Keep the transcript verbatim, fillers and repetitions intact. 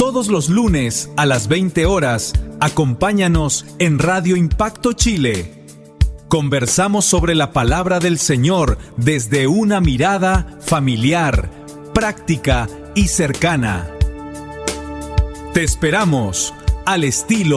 Todos los lunes a las veinte horas, acompáñanos en Radio Impacto Chile. Conversamos sobre la palabra del Señor desde una mirada familiar, práctica y cercana. Te esperamos al estilo